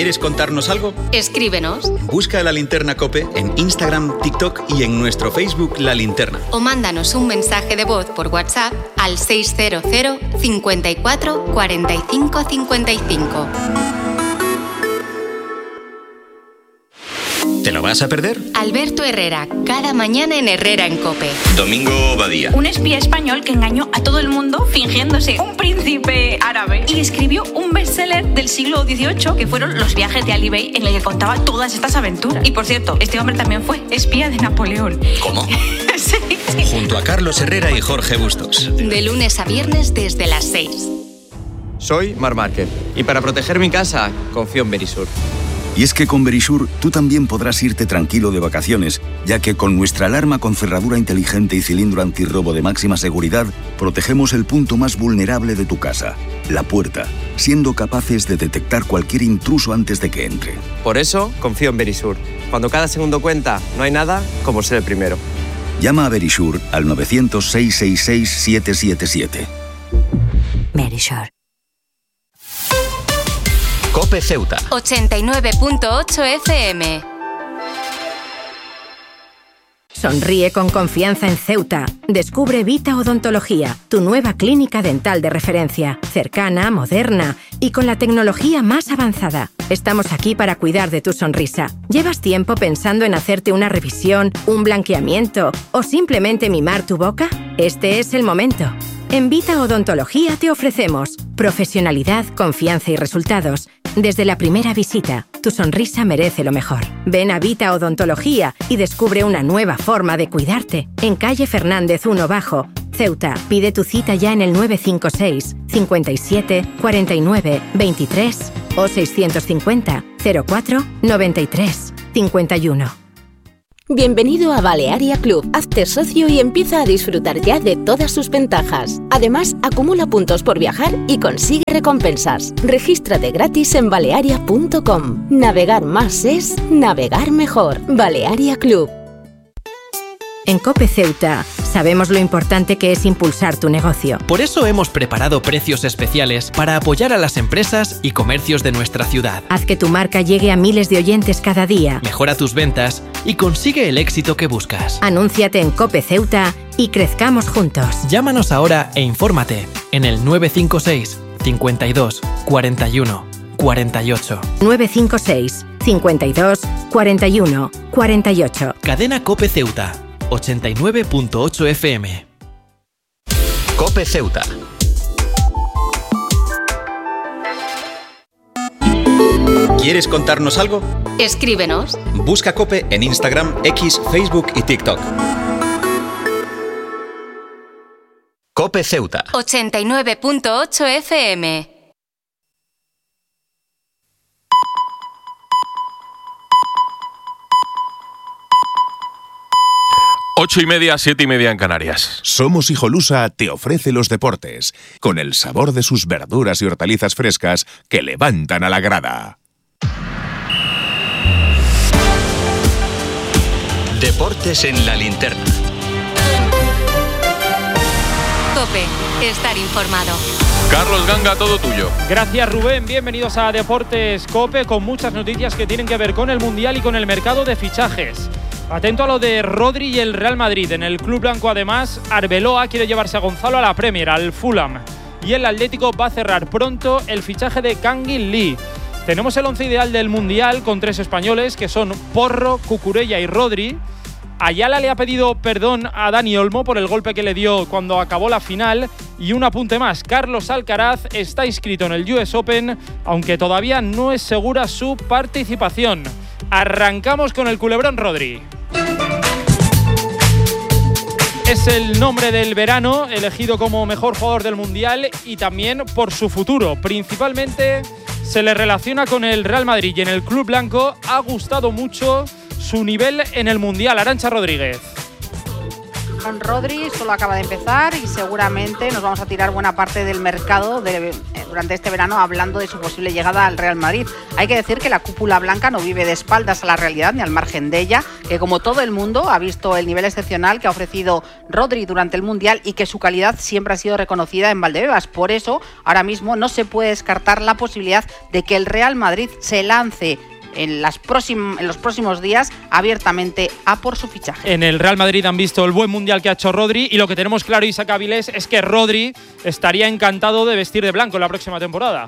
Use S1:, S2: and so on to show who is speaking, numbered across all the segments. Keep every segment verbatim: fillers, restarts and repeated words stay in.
S1: ¿Quieres contarnos algo?
S2: Escríbenos.
S1: Busca La Linterna COPE en Instagram, TikTok y en nuestro Facebook La Linterna.
S2: O mándanos un mensaje de voz por WhatsApp al seis cero cero, cincuenta y cuatro, cuarenta y cinco, cincuenta y cinco.
S1: ¿Te lo vas a perder?
S2: Alberto Herrera, cada mañana en Herrera en COPE.
S1: Domingo Badía.
S3: Un espía español que engañó a todo el mundo fingiéndose un príncipe árabe y escribió un bestseller del siglo dieciocho que fueron Los viajes de Ali Bey, en el que contaba todas estas aventuras. Y por cierto, este hombre también fue espía de Napoleón.
S1: ¿Cómo?
S3: Sí, sí.
S1: Junto a Carlos Herrera y Jorge Bustos.
S2: De lunes a viernes desde las seis.
S4: Soy Marc Márquez y para proteger mi casa confío en Verisur.
S5: Y es que con Verisur tú también podrás irte tranquilo de vacaciones, ya que con nuestra alarma con cerradura inteligente y cilindro antirrobo de máxima seguridad, protegemos el punto más vulnerable de tu casa, la puerta, siendo capaces de detectar cualquier intruso antes de que entre.
S4: Por eso confío en Verisur. Cuando cada segundo cuenta, no hay nada como ser el primero.
S5: Llama a Verisur al nueve cero cero, seis seis seis, siete siete siete.
S6: Verisur.
S1: COPE Ceuta.
S2: ochenta y nueve punto ocho F M.
S6: Sonríe con confianza en Ceuta. Descubre Vita Odontología, tu nueva clínica dental de referencia, cercana, moderna y con la tecnología más avanzada. Estamos aquí para cuidar de tu sonrisa. ¿Llevas tiempo pensando en hacerte una revisión, un blanqueamiento o simplemente mimar tu boca? Este es el momento. En Vita Odontología te ofrecemos profesionalidad, confianza y resultados. Desde la primera visita, tu sonrisa merece lo mejor. Ven a Vita Odontología y descubre una nueva forma de cuidarte. En calle Fernández uno Bajo, Ceuta. Pide tu cita ya en el nueve cinco seis, cincuenta y siete, cuarenta y nueve, veintitrés o seiscientos cincuenta, cero cuatro, noventa y tres, cincuenta y uno.
S7: Bienvenido a Balearia Club. Hazte socio y empieza a disfrutar ya de todas sus ventajas. Además, acumula puntos por viajar y consigue recompensas. Regístrate gratis en balearia punto com. Navegar más es navegar mejor. Balearia Club.
S6: En COPE Ceuta sabemos lo importante que es impulsar tu negocio.
S8: Por eso hemos preparado precios especiales para apoyar a las empresas y comercios de nuestra ciudad.
S6: Haz que tu marca llegue a miles de oyentes cada día.
S8: Mejora tus ventas y consigue el éxito que buscas.
S6: Anúnciate en COPE Ceuta y crezcamos juntos.
S8: Llámanos ahora e infórmate en el nueve cinco seis, cincuenta y dos, cuarenta y uno, cuarenta y ocho.
S6: nueve cinco seis, cincuenta y dos, cuarenta y uno, cuarenta y ocho.
S8: Cadena COPE Ceuta. ochenta y nueve punto ocho F M.
S1: COPE Ceuta. ¿Quieres contarnos algo?
S2: Escríbenos.
S1: Busca COPE en Instagram, X, Facebook y TikTok. COPE Ceuta.
S2: ochenta y nueve punto ocho F M.
S9: Ocho y media, siete y media en Canarias.
S10: Somos Hijolusa te ofrece los deportes, con el sabor de sus verduras y hortalizas frescas que levantan a la grada.
S1: Deportes en La Linterna.
S2: COPE, estar informado.
S9: Carlos Ganga, todo tuyo.
S11: Gracias, Rubén. Bienvenidos a Deportes COPE, con muchas noticias que tienen que ver con el Mundial y con el mercado de fichajes. Atento a lo de Rodri y el Real Madrid. En el club blanco, además, Arbeloa quiere llevarse a Gonzalo a la Premier, al Fulham. Y el Atlético va a cerrar pronto el fichaje de Kangin Lee. Tenemos el once ideal del Mundial con tres españoles, que son Porro, Cucurella y Rodri. Ayala le ha pedido perdón a Dani Olmo por el golpe que le dio cuando acabó la final. Y un apunte más, Carlos Alcaraz está inscrito en el U S Open, aunque todavía no es segura su participación. Arrancamos con el culebrón Rodri. Es el nombre del verano, elegido como mejor jugador del Mundial y también por su futuro. Principalmente se le relaciona con el Real Madrid y en el club blanco ha gustado mucho su nivel en el Mundial. Arantxa Rodríguez.
S12: Rodri solo acaba de empezar y seguramente nos vamos a tirar buena parte del mercado de, durante este verano hablando de su posible llegada al Real Madrid. Hay que decir que la cúpula blanca no vive de espaldas a la realidad ni al margen de ella, que como todo el mundo ha visto el nivel excepcional que ha ofrecido Rodri durante el Mundial y que su calidad siempre ha sido reconocida en Valdebebas. Por eso, ahora mismo no se puede descartar la posibilidad de que el Real Madrid se lance En, las próxim- en los próximos días abiertamente a por su fichaje.
S11: En el Real Madrid han visto el buen mundial que ha hecho Rodri y lo que tenemos claro, Isaac Avilés, es que Rodri estaría encantado de vestir de blanco en la próxima temporada.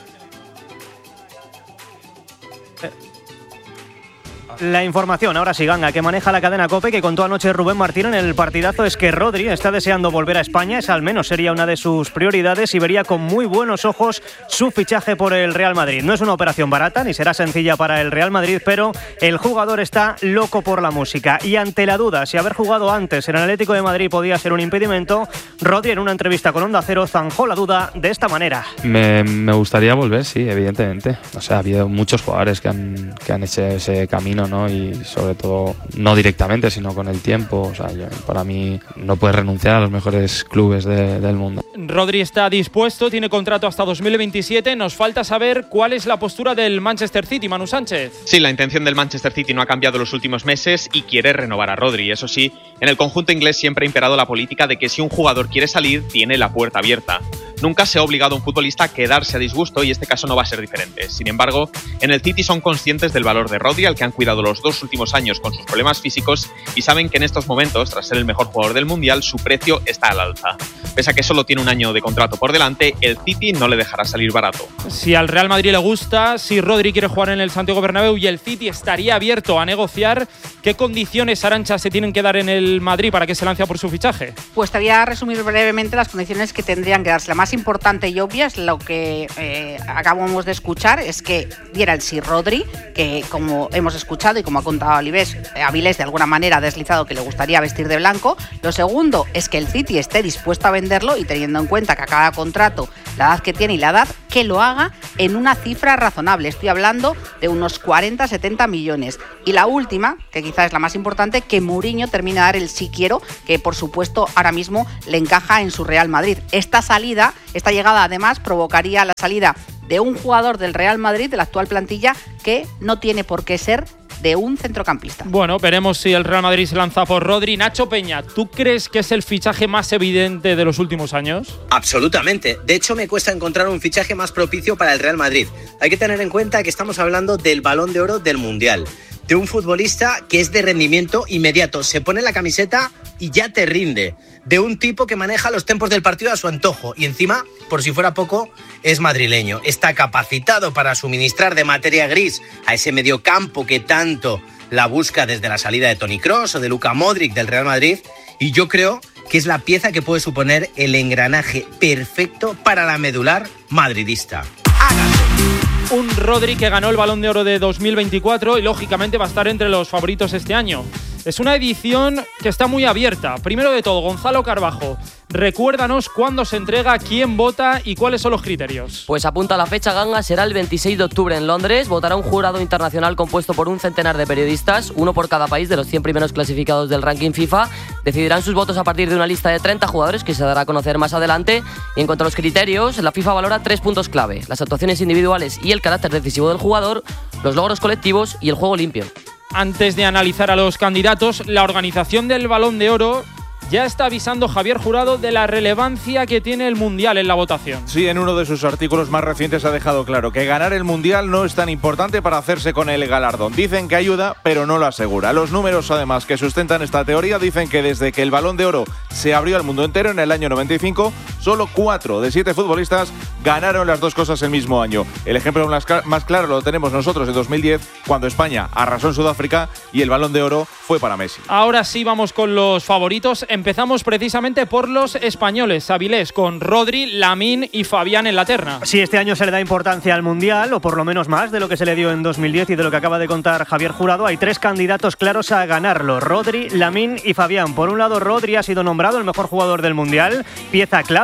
S13: La información, ahora sí, Ganga, que maneja la cadena COPE, que contó anoche Rubén Martín en el partidazo, es que Rodri está deseando volver a España, esa al menos sería una de sus prioridades y vería con muy buenos ojos su fichaje por el Real Madrid. No es una operación barata ni será sencilla para el Real Madrid, pero el jugador está loco por la música y ante la duda si haber jugado antes en el Atlético de Madrid podía ser un impedimento, Rodri en una entrevista con Onda Cero zanjó la duda de esta manera.
S14: Me, me gustaría volver, sí, evidentemente. O sea, ha habido muchos jugadores que han, que han hecho ese camino, ¿no? Y sobre todo no directamente sino con el tiempo. O sea, yo, para mí no puedes renunciar a los mejores clubes de, del mundo.
S11: Rodri está dispuesto, tiene contrato hasta dos mil veintisiete. Nos falta saber cuál es la postura del Manchester City, Manu Sánchez.
S15: Sí, la intención del Manchester City no ha cambiado en los últimos meses y quiere renovar a Rodri. Eso sí, en el conjunto inglés siempre ha imperado la política de que si un jugador quiere salir, tiene la puerta abierta. Nunca se ha obligado a un futbolista a quedarse a disgusto y este caso no va a ser diferente. Sin embargo, en el City son conscientes del valor de Rodri, al que han cuidado los dos últimos años con sus problemas físicos, y saben que en estos momentos, tras ser el mejor jugador del Mundial, su precio está al alza. Pese a que solo tiene un año de contrato por delante, el City no le dejará salir barato.
S11: Si al Real Madrid le gusta, si Rodri quiere jugar en el Santiago Bernabéu y el City estaría abierto a negociar, ¿qué condiciones, Arantxa, se tienen que dar en el Madrid para que se lance por su fichaje?
S12: Pues te voy a resumir brevemente las condiciones que tendrían que darse. La más importante y obvia es lo que eh, acabamos de escuchar, es que diera el sí Rodri, que como hemos escuchado y como ha contado Avilés, Avilés de alguna manera ha deslizado que le gustaría vestir de blanco. Lo segundo es que el City esté dispuesto a venderlo y teniendo en cuenta que acaba contrato, la edad que tiene y la edad, que lo haga en una cifra razonable. Estoy hablando de unos cuarenta a setenta millones. Y la última, que quizás es la más importante, que Mourinho termine de dar el sí quiero, que por supuesto ahora mismo le encaja en su Real Madrid. Esta salida, esta llegada además provocaría la salida de un jugador del Real Madrid, de la actual plantilla, que no tiene por qué ser de un centrocampista.
S11: Bueno, veremos si el Real Madrid se lanza por Rodri. Nacho Peña, ¿tú crees que es el fichaje más evidente de los últimos años?
S16: Absolutamente. De hecho, me cuesta encontrar un fichaje más propicio para el Real Madrid. Hay que tener en cuenta que estamos hablando del Balón de Oro del Mundial, de un futbolista que es de rendimiento inmediato, se pone la camiseta y ya te rinde, de un tipo que maneja los tempos del partido a su antojo y encima, por si fuera poco, es madrileño, está capacitado para suministrar de materia gris a ese mediocampo que tanto la busca desde la salida de Toni Kroos o de Luka Modric del Real Madrid, y yo creo que es la pieza que puede suponer el engranaje perfecto para la medular madridista.
S11: Un Rodri que ganó el Balón de Oro de dos mil veinticuatro y lógicamente va a estar entre los favoritos este año. Es una edición que está muy abierta. Primero de todo, Gonzalo Carbajo, recuérdanos cuándo se entrega, quién vota y cuáles son los criterios.
S17: Pues apunta la fecha, Ganga, será el veintiséis de octubre en Londres. Votará un jurado internacional compuesto por un centenar de periodistas, uno por cada país de los cien primeros clasificados del ranking FIFA. Decidirán sus votos a partir de una lista de treinta jugadores que se dará a conocer más adelante. Y en cuanto a los criterios, la FIFA valora tres puntos clave: las actuaciones individuales y el carácter decisivo del jugador, los logros colectivos y el juego limpio.
S11: Antes de analizar a los candidatos, la organización del Balón de Oro ya está avisando Javier Jurado de la relevancia que tiene el Mundial en la votación.
S18: Sí, en uno de sus artículos más recientes ha dejado claro que ganar el Mundial no es tan importante para hacerse con el galardón. Dicen que ayuda, pero no lo asegura. Los números, además, que sustentan esta teoría dicen que desde que el Balón de Oro se abrió al mundo entero en el año noventa y cinco, solo cuatro de siete futbolistas ganaron las dos cosas el mismo año. El ejemplo más claro lo tenemos nosotros en dos mil diez, cuando España arrasó en Sudáfrica y el Balón de Oro fue para Messi.
S11: Ahora sí vamos con los favoritos. Empezamos precisamente por los españoles, Avilés, con Rodri, Lamine y Fabián en la terna.
S13: Sí, este año se le da importancia al Mundial, o por lo menos más de lo que se le dio en dos mil diez y de lo que acaba de contar Javier Jurado. Hay tres candidatos claros a ganarlo: Rodri, Lamine y Fabián. Por un lado, Rodri ha sido nombrado el mejor jugador del Mundial, pieza clave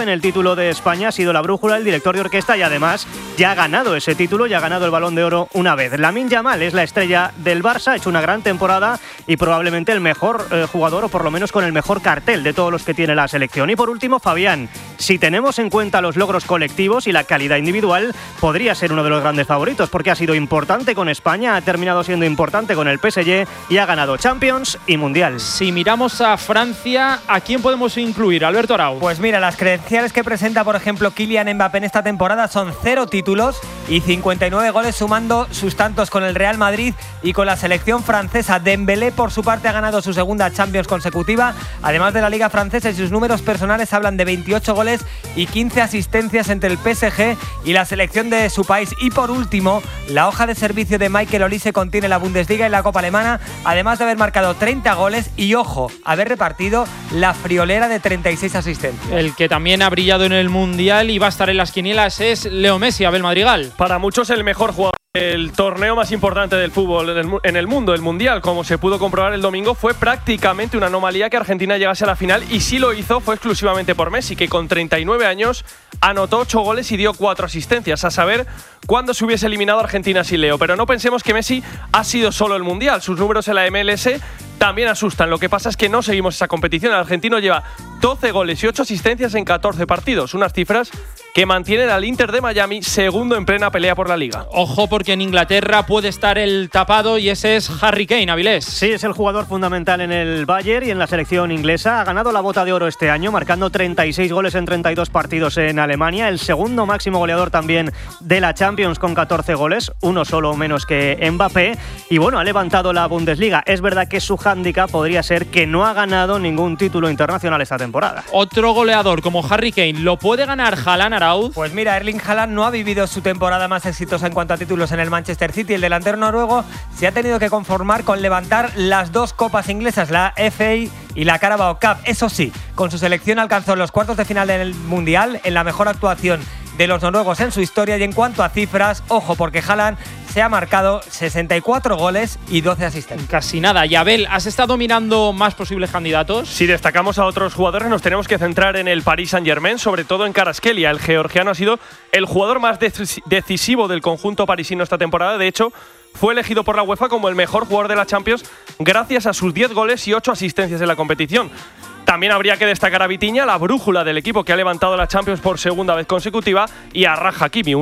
S13: en el título de España ha sido la brújula, el director de orquesta, y además ya ha ganado ese título, ya ha ganado el Balón de Oro una vez. Lamine Yamal es la estrella del Barça, ha hecho una gran temporada y probablemente el mejor eh, jugador, o por lo menos con el mejor cartel de todos los que tiene la selección. Y por último, Fabián, si tenemos en cuenta los logros colectivos y la calidad individual, podría ser uno de los grandes favoritos, porque ha sido importante con España, ha terminado siendo importante con el P S G y ha ganado Champions y Mundial.
S11: Si miramos a Francia, ¿a quién podemos incluir? Alberto Arauz.
S19: Pues mira, las credenciales que presenta, por ejemplo, Kylian Mbappé en esta temporada son cero títulos y cincuenta y nueve goles, sumando sus tantos con el Real Madrid y con la selección francesa. Dembélé, por su parte, ha ganado su segunda Champions consecutiva, además de la Liga Francesa, y sus números personales hablan de veintiocho goles y quince asistencias entre el P S G y la selección de su país. Y por último, la hoja de servicio de Michael Olise contiene la Bundesliga y la Copa Alemana, además de haber marcado treinta goles y, ojo, haber repartido la friolera de treinta y seis asistencias.
S11: El que también ha brillado en el Mundial y va a estar en las quinielas es Leo Messi. Abel Madrigal.
S20: Para muchos el mejor jugador. El torneo más importante del fútbol en el mundo, el Mundial, como se pudo comprobar el domingo, fue prácticamente una anomalía que Argentina llegase a la final, y si lo hizo fue exclusivamente por Messi, que con treinta y nueve años anotó ocho goles y dio cuatro asistencias. A saber cuándo se hubiese eliminado Argentina sin Leo. Pero no pensemos que Messi ha sido solo el Mundial. Sus números en la M L S también asustan. Lo que pasa es que no seguimos esa competición. El argentino lleva doce goles y ocho asistencias en catorce partidos, unas cifras que mantienen al Inter de Miami segundo en plena pelea por la Liga.
S11: Ojo, porque en Inglaterra puede estar el tapado, y ese es Harry Kane. Avilés.
S13: Sí, es el jugador fundamental en el Bayern y en la selección inglesa. Ha ganado la Bota de Oro este año, marcando treinta y seis goles en treinta y dos partidos en Alemania. El segundo máximo goleador también de la Champions, con catorce goles, uno solo menos que Mbappé. Y bueno, ha levantado la Bundesliga. Es verdad que su hándicap podría ser que no ha ganado ningún título internacional esta temporada.
S11: Otro goleador como Harry Kane, ¿lo puede ganar Haaland, Arauz?
S19: Pues mira, Erling Haaland no ha vivido su temporada más exitosa en cuanto a títulos en el Manchester City. El delantero noruego se ha tenido que conformar con levantar las dos copas inglesas, la F A y la Carabao Cup. Eso sí, con su selección alcanzó los cuartos de final del Mundial, en la mejor actuación de los noruegos en su historia. Y en cuanto a cifras, ojo, porque Haaland se ha marcado sesenta y cuatro goles y doce asistencias.
S11: Casi nada. Y Abel, ¿has estado mirando más posibles candidatos?
S20: Si destacamos a otros jugadores, nos tenemos que centrar en el Paris Saint-Germain, sobre todo en Kvaratskhelia. El georgiano ha sido el jugador más decisivo del conjunto parisino esta temporada. De hecho, fue elegido por la UEFA como el mejor jugador de la Champions gracias a sus diez goles y ocho asistencias en la competición. También habría que destacar a Vitinha, la brújula del equipo que ha levantado la Champions por segunda vez consecutiva, y a Raj Hakimi,